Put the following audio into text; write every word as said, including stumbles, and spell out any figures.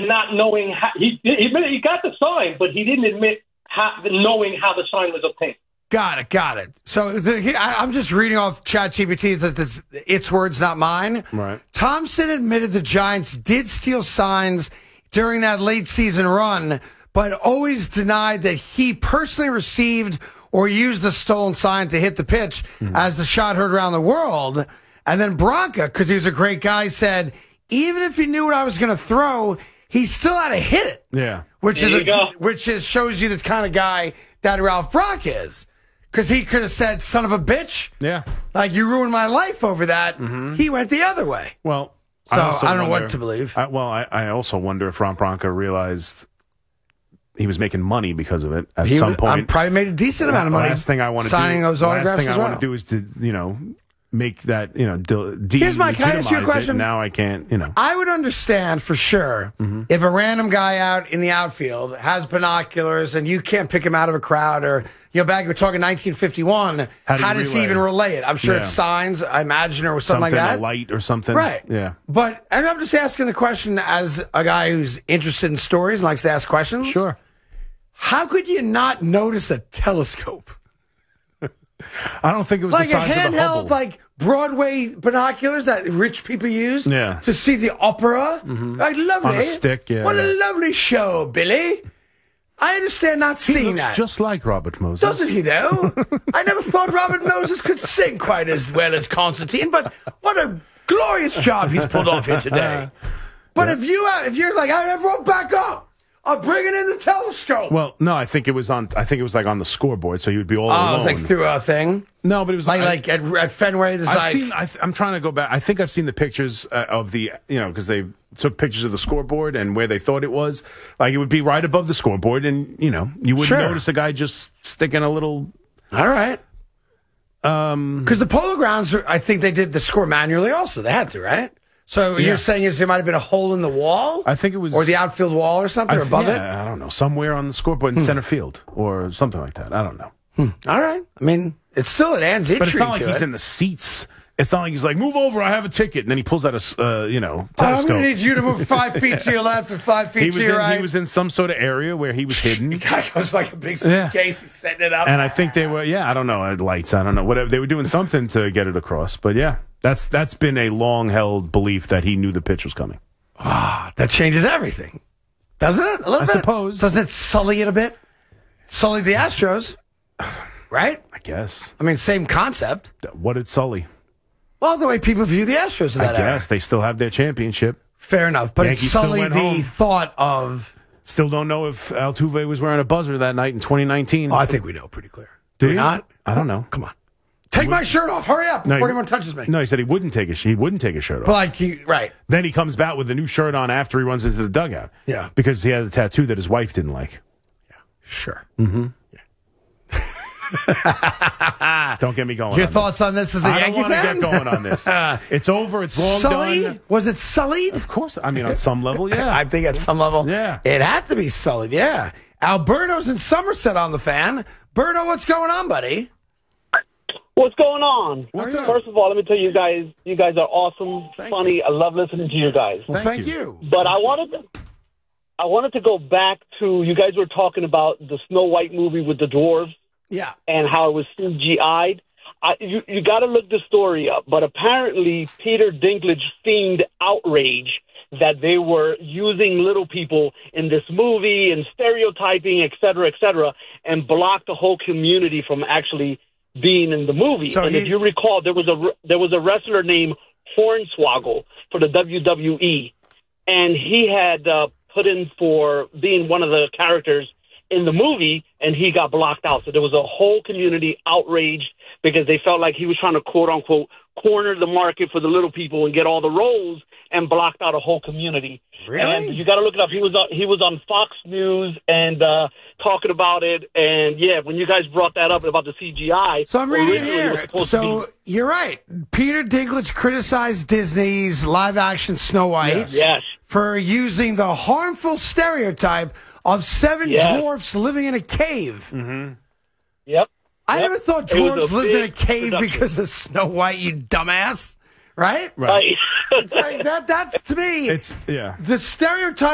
and not knowing how he he, admitted he got the sign, but he didn't admit how, knowing how the sign was obtained. Got it, got it. So the, he, I, I'm just reading off ChatGPT that it's its words, not mine. Right. Thompson admitted the Giants did steal signs during that late season run, but always denied that he personally received or used the stolen sign to hit the pitch mm-hmm. as the shot heard around the world. And then Bronca, because he was a great guy, said, even if he knew what I was going to throw, he still had to hit it. Yeah. Which there is a, which is shows you the kind of guy that Ralph Bronca is. Because he could have said, son of a bitch. Yeah. Like, you ruined my life over that. Mm-hmm. He went the other way. Well, so I, I don't know wonder, what to believe. I, well, I, I also wonder if Ron Bronca realized he was making money because of it at he some was, point. I'm probably made a decent amount of money. Last thing I want to do. Signing those autographs Last thing as I well. want to do is to, you know, make that, you know, de- de- Here's my, can I ask you a question? Now I can't, you know. I would understand for sure mm-hmm. if a random guy out in the outfield has binoculars and you can't pick him out of a crowd, or, you know, back we're talking nineteen fifty-one, how, do how does relay? he even relay it? I'm sure yeah. it's signs, I imagine, or something, something like that. A light or something. Right. Yeah. But and I'm just asking the question as a guy who's interested in stories and likes to ask questions. Sure. How could you not notice a telescope? I don't think it was like the size a handheld, of the Hubble. like Broadway binoculars that rich people use yeah. to see the opera. Mm-hmm. Like, lovely. On a stick, yeah. What a lovely show, Billy. I understand not he seeing looks that. Just like Robert Moses. Doesn't he, though? I never thought Robert Moses could sing quite as well as Constantine, but what a glorious job he's pulled off here today. But yeah. if you uh, if you're like, I everyone back up. I'm bringing in the telescope. Well, no, I think it was on. I think it was like on the scoreboard, so you would be all oh, alone. Oh, it's like through a thing. No, but it was like I, like at, at Fenway. There's I've like seen, I th- I'm trying to go back. I think I've seen the pictures uh, of the, you know, because they took pictures of the scoreboard and where they thought it was. Like it would be right above the scoreboard, and you know, you wouldn't sure. notice a guy just sticking a little. All right. Um, because the Polo Grounds, I think they did the score manually. Also, they had to, right? So what yeah. you're saying is there might have been a hole in the wall? I think it was... Or the outfield wall or something, I, or above yeah, it? I don't know. Somewhere on the scoreboard in hmm. center field or something like that. I don't know. Hmm. All right. I mean, it's still an Ann's intrigue. But it's not like to he's it. in the seats. It's not like he's like, move over, I have a ticket. And then he pulls out a, uh, you know, telescope. Oh, I'm going to need you to move five feet to your left and five feet he was to your in, right. He was in some sort of area where he was hidden. The guy goes like a big suitcase. Yeah. He's setting it up. And I think they were, yeah, I don't know, lights, I don't know, whatever. They were doing something to get it across. But yeah, that's that's been a long-held belief that he knew the pitch was coming. Ah, that changes everything. Doesn't it? A little I bit. suppose. Doesn't it sully it a bit? Sully the Astros. Right? I guess. I mean, same concept. What did sully? Well, the way people view the Astros in that I guess. era. They still have their championship. Fair enough. But Yankees it sullied the home. thought of... Still don't know if Altuve was wearing a buzzer that night in twenty nineteen. Oh, I think we know pretty clear. Do we you? not? I don't know. Come on. Take my shirt off. Hurry up before no, anyone touches me. No, he said he wouldn't take his, he wouldn't take his shirt off. But like he, right. Then he comes back with a new shirt on after he runs into the dugout. Yeah. Because he had a tattoo that his wife didn't like. Yeah. Sure. Mm-hmm. Don't get me going. Your on thoughts this. on this as a I Yankee don't want to fan? get going on this. It's over. It's long Sully? done. Was it sullied? Of course. I mean, on some level, yeah. I think at some level, yeah. It had to be sullied, yeah. Alberto's in Somerset on the fan. Berto, what's going on, buddy? What's going on? What's up? First of all, let me tell you guys, you guys are awesome, Thank funny. you. I love listening to you guys. Well, thank, thank you. you. But I wanted to, I wanted to go back to, you guys were talking about the Snow White movie with the dwarves Yeah. and how it was C G I'd. I, you you got to look the story up. But apparently Peter Dinklage feigned outrage that they were using little people in this movie and stereotyping, et cetera, et cetera, and blocked the whole community from actually being in the movie. So and he, if you recall, there was a there was a wrestler named Hornswoggle for the W W E, and he had uh, put in for being one of the characters in the movie, and he got blocked out. So there was a whole community outraged because they felt like he was trying to quote unquote corner the market for the little people and get all the roles, and blocked out a whole community. Really? And you got to look it up. He was on, he was on Fox News and uh, talking about it. And yeah, when you guys brought that up about the C G I, So I'm reading originally it was here. supposed So to be, you're right. Peter Dinklage criticized Disney's live-action Snow White Yes. yes, for using the harmful stereotype of seven Yes. dwarfs living in a cave. Mm-hmm. yep. I Yep. never thought It was dwarves a lived in a big cave production. because of Snow White, you dumbass. Right? Right. It's like that, that's, to me, It's, yeah. the stereotype